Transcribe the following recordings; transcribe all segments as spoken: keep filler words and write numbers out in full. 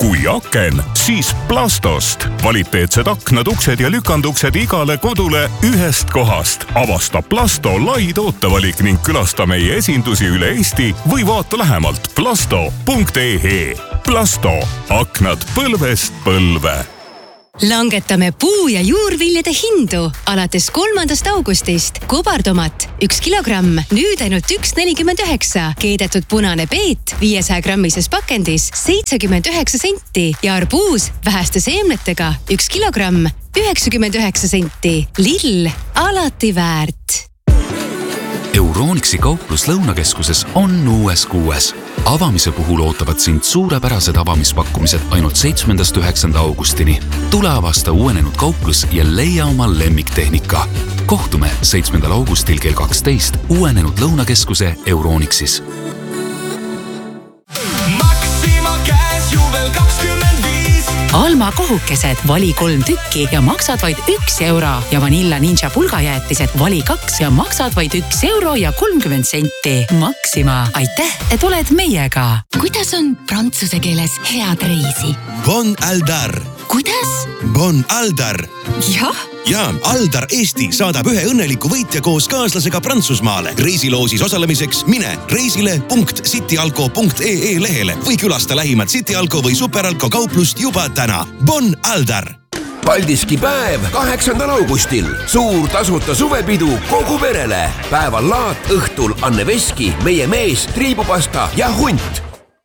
Kui aken, siis Plastost. Kvaliteetsed aknad, uksed ja lükanduksed igale kodule ühest kohast. Avasta Plasto lai tootevalik ning külasta meie esindusi üle Eesti või vaata lähemalt plasto punkt ee. Plasto. Aknad põlvest põlve. Langetame puu- ja juurviljade hindu alates kolmandast augustist. Kobartomat üks kilogramm, nüüd ainult üks nelikümmend üheksa. Keedetud punane peet viiesaja grammises pakendis seitsekümmend üheksa senti ja arbuus väheste seemnetega üks kilogramm, üheksakümmend üheksa senti. Lill, alati väärt. Euronixi kauplus Lõunakeskuses on uues kuues. Avamise puhul ootavad sind suurepärased avamispakkumised ainult seitsmendast üheksanda augustini. Tule avasta uuenenud kauplus ja leia oma lemmiktehnika. Kohtume seitsmendal augustil kell kaksteist uuenenud Lõunakeskuse Euronixis. Maxima käes juubel kakskümmend viis. Alma kohukesed, vali kolm tükki ja maksad vaid üks euro. Ja Vanilla Ninja pulgajäätised, vali kaks ja maksad vaid üks euro ja kolmkümmend senti. Maxima, aitäh, et oled meiega. Kuidas on prantsuse keeles head reisi? Bon Aldar. Kuidas? Bon Aldar. Jah. Ja Aldar Eesti saadab ühe õnneliku võitja koos kaaslasega Prantsusmaale. Reisiloosis osalemiseks mine reisile punkt cityalko punkt ee lehele või külasta lähimat Cityalko või Superalko kauplust juba täna. Bon Aldar! Paldiski päev kaheksandal augustil. Suur tasuta suvepidu kogu perele. Päeval laat, õhtul Anne Veski, meie mees, triibupasta ja hunt.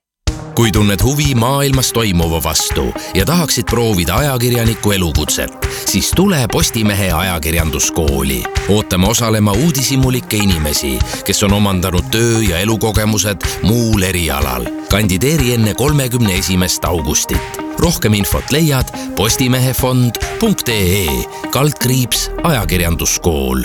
Kui tunned huvi maailmas toimuva vastu ja tahaksid proovida ajakirjaniku elukutset, siis tule Postimehe ajakirjanduskooli. Ootame osalema uudishimulikke inimesi, kes on omandanud töö- ja elukogemused muul erialal. Kandideeri enne kolmekümne esimest augustit. Rohkem infot leiad postimehefond punkt ee kaldkriips ajakirjanduskool.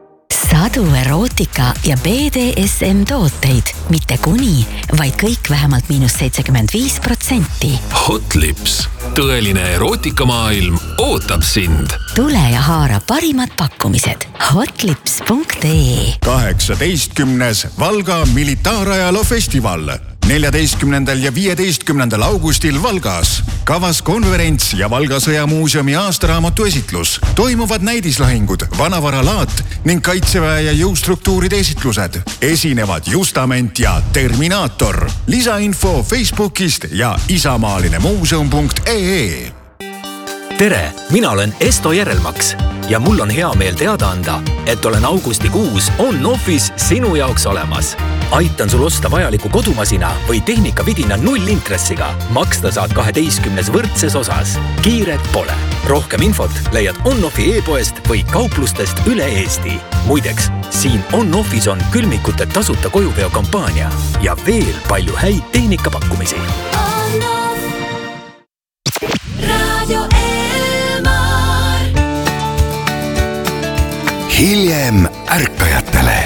Sadu erootika ja B D S M tooteid. Mitte kuni, vaid kõik vähemalt miinus seitsekümmend viis protsenti. Hotlips. Tõeline erootikamaailm ootab sind. Tule ja haara parimad pakkumised. hotlips punkt ee. kaheksateistkümnes Valga militaarajaloo festival. neljateistkümnendal ja viieteistkümnendal augustil Valgas. Kavas konverents ja Valga sõjamuuseumi aastaraamatu esitlus. Toimuvad näidislahingud, vanavaralaat ning kaitseväe ja jõustruktuuride esitlused. Esinevad Justament ja Terminaator. Lisainfo Facebookist ja isamaaline muuseum punkt ee. Tere, mina olen Esto Järelmaks ja mul on hea meel teada anda, et olen augustikuus on Office sinu jaoks olemas. Aitan sul osta vajaliku kodumasina või tehnikavidina nullintressiga. Maksta saad kaheteistkümnes võrdses osas. Kiiret pole. Rohkem infot leiad OnOffi e-poest või kauplustest üle Eesti. Muideks, siin OnOffis on külmikute tasuta kojuveo kampaania ja veel palju häid tehnikapakkumisi. Radio Elmar. Hiljem ärkajatele.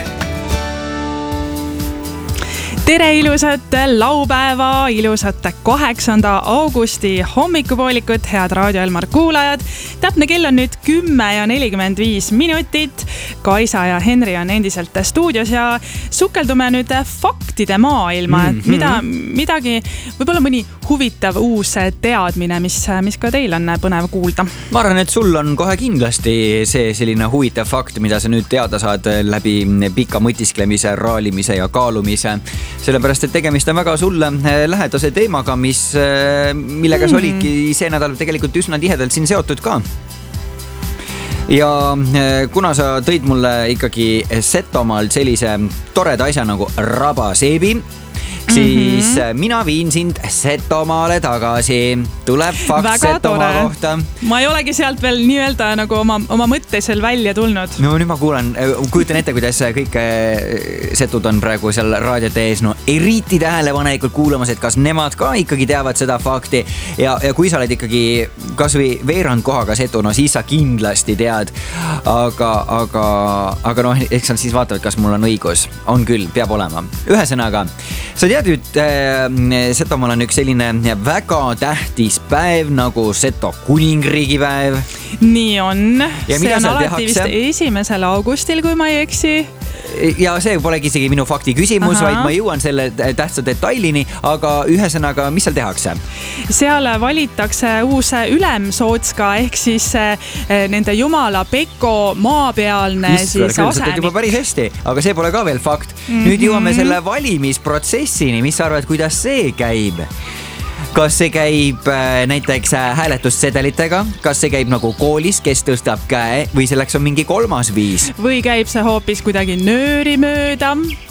Tere ilusat laupäeva, ilusat kaheksanda augusti hommikupoolikut, head Radio Elmar kuulajad. Täpne kell on nüüd kümme ja nelikümmend viis minutit. Kaisa ja Henri on endiselt stuudios ja sukeldume nüüd faktide maailma, et mida, midagi, võib-olla mõni huvitav uus teadmine, mis, mis ka teil on põnev kuulda. Ma arvan, et sul on kohe kindlasti see selline huvitav fakt, mida sa nüüd teada saad läbi pika mõtisklemise, raalimise ja kaalumise. Sellepärast, et tegemist on väga sulle lähedase teemaga, mis, millega sa olidki see nädal tegelikult üsna tihedalt siin seotud ka. Ja kuna sa tõid mulle ikkagi Setomaalt sellise toreda asja nagu rabaseebi, siis mm-hmm. mina viin sind Setomaale tagasi. Tuleb fakt väga Setomaa tore. Kohta. Ma ei olegi sealt veel nii-öelda nagu oma, oma mõttes veel välja tulnud. No nüüd ma kuulen, kujutan ette, kuidas kõik setud on praegu seal raadiote ees. No eriti tähelepanelikult kuulamas, et kas nemad ka ikkagi teavad seda fakti. Ja, ja kui sa oled ikkagi kas või veerand kohaga setu, no siis sa kindlasti tead. Aga, aga, aga noh, eks sa siis vaatavad, kas mul on õigus. On küll, peab olema. Ühesõnaga, sa tead nüüd, Setomaal on üks selline väga tähtis päev nagu Seto kuningriigi päev. Nii on. Ja see on alati tehakse? Vist esimesel augustil, kui ma ei eksi. ja see polegi isegi minu fakti küsimus, Aha. vaid ma jõuan selle tähtsa detailini, aga ühesõnaga, mis seal tehakse? Seal valitakse uus ülemsootska ehk siis nende jumala Pekko maapealne Just, siis küll, asemik. juba päris hästi, aga see pole ka veel fakt. Mm-hmm. Nüüd jõuame selle valimisprotsessini, mis sa arvad, kuidas see käib? Kas see käib näiteks hääletussedelitega, kas see käib nagu koolis, kes tõstab käe või selleks on mingi kolmas viis? Või käib see hoopis kuidagi nööri mööda?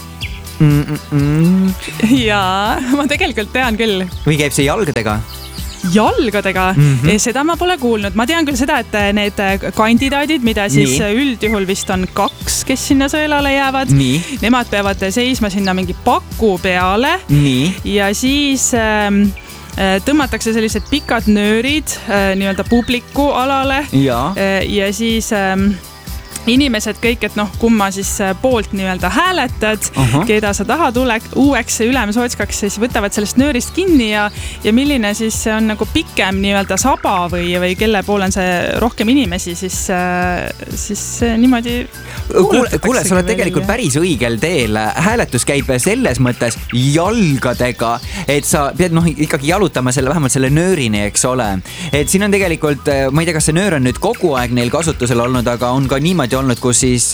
Mm-mm. Jaa, ma tegelikult tean küll. Või käib see jalgadega? Jalgadega? Mm-hmm. Seda ma pole kuulnud. Ma tean küll seda, et need kandidaadid, mida siis Nii. üldjuhul vist on kaks, kes sinna sõelale jäävad. Nii. Nemad peavad seisma sinna mingi paku peale. Nii. Ja siis... Ähm, tõmmatakse sellised pikad nöörid nii-öelda publiku alale ja, ja siis ähm, inimesed kõik, et noh, kumma siis poolt nii-öelda hääletad, uh-huh. keda sa taha tule uueks ülemsootskaks, siis võtavad sellest nöörist kinni ja, ja milline siis on nagu pikem nii-öelda saba või, või kelle pool on see rohkem inimesi, siis, siis niimoodi kuule, kuule, sa oled tegelikult päris õigel teel. Hääletus käib selles mõttes jalgadega, et sa pead noh, ikkagi jalutama selle, vähemalt selle nöörini, eks ole. Et siin on tegelikult, ma ei tea, kas see nöör on nüüd kogu aeg neil kasutusel olnud, aga on ka niimoodi olnud, kus siis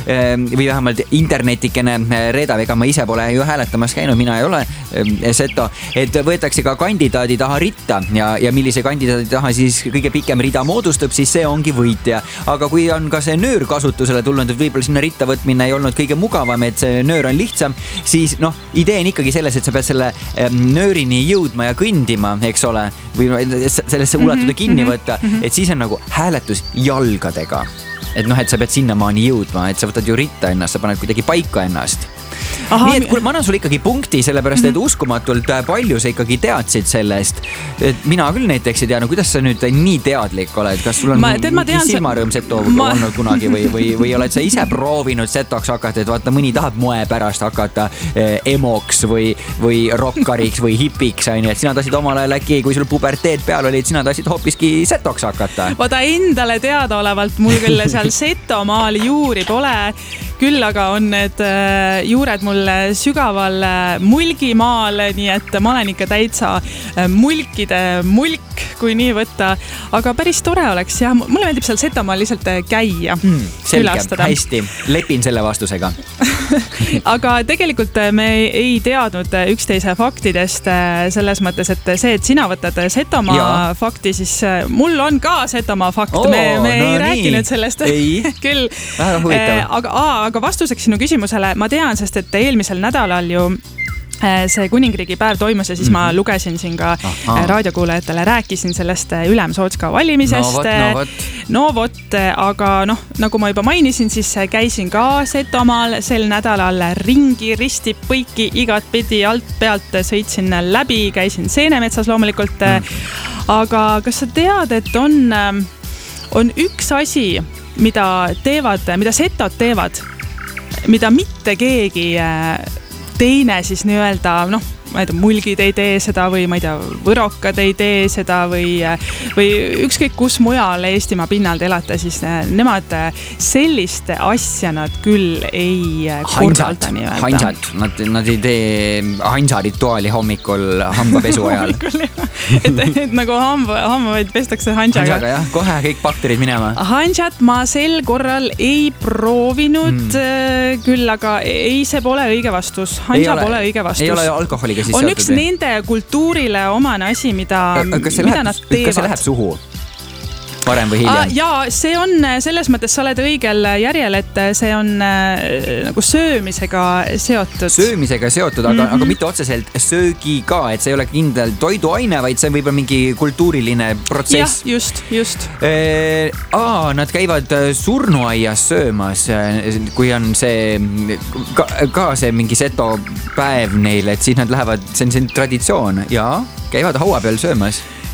või vähemalt internetikene reedav, ega ma ise pole ju hääletamas käinud, mina ei ole seto, et võetakse ka kandidaadi taha ritta ja, ja millise kandidaadi taha siis kõige pikem rida moodustub, siis see ongi võitja. Aga kui on ka see nöör kasutusele tulnud, et võib-olla sinna ritta võtmine ei olnud kõige mugavam, et see nöör on lihtsam, siis noh, idee on ikkagi selles, et sa pead selle nöörini jõudma ja kõndima, eks ole, või sellesse ulatuda kinni võtta, et siis on nagu hääletus jalgadega. Et noh, et sa pead sinnamaani jõudma, et sa võtad ju ritta ennast, sa paned kuidagi paika ennast. Aha, nii, et kuule, ma annan sulle ikkagi punkti, sellepärast, et uskumatult palju sa ikkagi teadsid sellest. Et mina küll näiteks ei teadnud, kuidas sa nüüd nii teadlik oled, kas sul on ma, tead, mingi silmarõõm seto ma... olnud kunagi või, või, või oled sa ise proovinud setoks hakata, et vaata, mõni tahab moe pärast hakata eh, emoks või, või rokkariks või hipiks, on ju, et sina tasid omal ajal äkki, kui sul puberteed peal olid, sina tasid hoopiski setoks hakata. Vaata endale teadaolevalt mul küll seal Setomaal juuri pole, küll aga on need juured mul sügaval mulgimaal, nii et ma olen ikka täitsa mulkide mulk, kui nii võtta. Aga päris tore oleks ja mulle meeldib seal Setomaal lihtsalt käia, hmm, külastada. Hästi, lepin selle vastusega. Aga tegelikult me ei teadnud üksteise faktidest selles mõttes, et see, et sina võtad Setomaa ja. fakti, siis mul on ka Setomaa fakt. Oh, me me no ei nii. rääkinud sellest. Küll. Väga huvitav. Aga, aga vastuseks sinu küsimusele ma tean, sest et eelmisel nädalal ju see kuningriigi päev toimus ja siis mm-hmm. ma lugesin siin ka Aha. raadiokuulajatele, rääkisin sellest ülemsootska valimisest. No vot, no vot. No vot, aga noh, nagu ma juba mainisin, siis käisin ka Setomaal sel nädalal ringi, risti põiki, igat pidi alt pealt sõitsin läbi, käisin Seenemetsas loomulikult. Mm. Aga kas sa tead, et on, on üks asi, mida teevad, mida setod teevad, mida mitte keegi teine siis nii-öelda, noh, ma ei tea, mulgid ei tee seda või ma ei tea, võrokad ei tee seda või, või ükskõik kus mujal Eestimaa pinnal te elate, siis nemad sellist asja nad küll ei korralda nii-öelda. Hansad, nad, nad ei tee hansa rituaali hommikul hambapesu ajal. et, et nagu hamba, hambavaid pestakse hansaga. Hansaga jah, kohe kõik bakterid minema. Hansat ma sel korral ei proovinud mm. küll, aga ei, see pole õige vastus. Hansa ole, pole õige vastus. Ei ole alkoholiga siis on seotud. Üks nende kultuurile omane asi, mida, mida läheb, nad teevad. Kas see läheb suhu? Varem või hiljem? Ja see on selles mõttes, sa oled õigel järjel, et see on nagu söömisega seotud. Söömisega seotud, aga, mm-hmm. aga mitte otseselt söögiga, et see ei ole kindel toiduaine, vaid see võib olla mingi kultuuriline protsess. Jah, just, just. Ee, aa, nad käivad surnuaias söömas, kui on see, ka, ka see mingi seto päev neil, et siis nad lähevad, see on see traditsioon ja käivad haua peal söömas.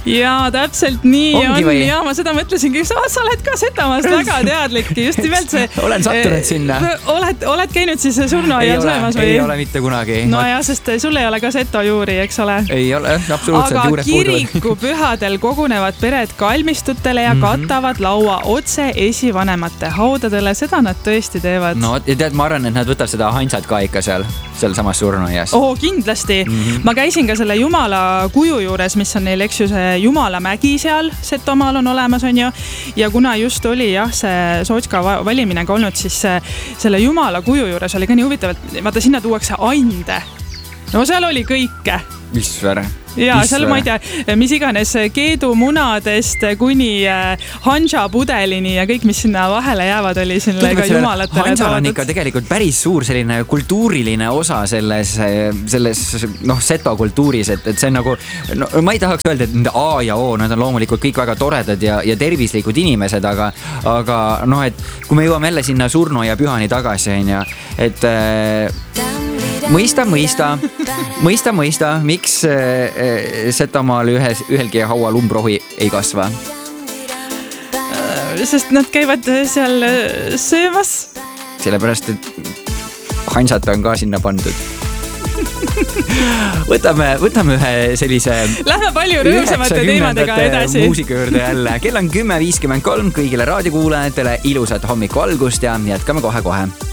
Jaa, täpselt nii Ongi on. või? Ja ma seda mõtlesingi, sa, sa oled ka Setomaast väga teadlik. Just nimelt see... Olen sattunud sinna. Oled, oled käinud siis surnuaial söömas või? Ei ole mitte kunagi. No ja, sest sul ei ole ka Seto juuri, eks ole? Ei ole, absoluutselt aga juured puuduvad. Aga kirikupühadel kogunevad pered kalmistutele ja Mhm. katavad laua otse esivanemate haudadele. Seda nad tõesti teevad. No, ja tead, ma arvan, et nad võtavad seda hansat ka ikka seal, seal samas surnuaias. Oo, kindlasti. Mhm. Ma käisin ka selle Jumala kuju juures, mis on neil, eks ju, see Jumala mägi seal Setomaal on olemas, on ju. Ja kuna just oli jah, see Sootska valimine ka olnud, siis selle Jumala kuju juures oli ka nii huvitav, et vaata, sinna tuuakse ande. No seal oli kõike. Issver. Ja seal ma ei tea, mis iganes keedumunadest kuni hanša pudelini ja kõik, mis sinna vahele jäävad, oli sinna ka jumalatele Hansal on ikka tegelikult päris suur selline kultuuriline osa selles, selles noh, Seto kultuuris, et, et see on nagu, no, ma ei tahaks öelda, et A ja O, nad on loomulikult kõik väga toredad ja, ja tervislikud inimesed, aga, aga noh, et kui me jõuame jälle sinna surnu ja pühani tagasi, on ju, et mõista, mõista, mõista, mõista, miks Setomaal ühes, ühelgi haual umbrohi ei kasva? Sest nad käivad seal söömas. Sellepärast, et hansat on ka sinna pandud. Võtame, võtame ühe sellise... Lähme palju rõõmsamate teemadega edasi. Muusika juurde jälle. Kell on kümme viiskümmend kolm kõigile raadiokuulajatele ilusat hommiku algust ja jätkame kohe-kohe.